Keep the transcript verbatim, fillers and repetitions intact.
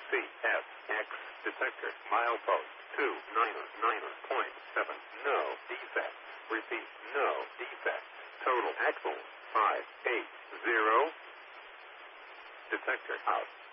C S X detector milepost two nine nine point seven. No defect. Repeat, no defect. Total axle five eight zero. Detector out.